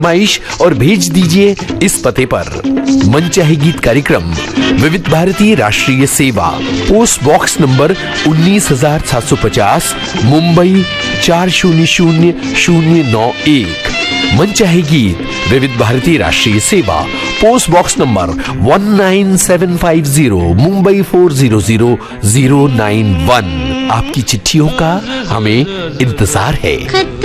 फरमाइश और भेज दीजिए इस पते पर। मनचाहे गीत कार्यक्रम विविध भारती राष्ट्रीय सेवा, पोस्ट बॉक्स नंबर 19,750, मुंबई 400091। मनचाहे गीत विविध भारती राष्ट्रीय सेवा, पोस्ट बॉक्स नंबर 19750, मुंबई 400091। आपकी चिट्ठियों का हमें इंतजार है।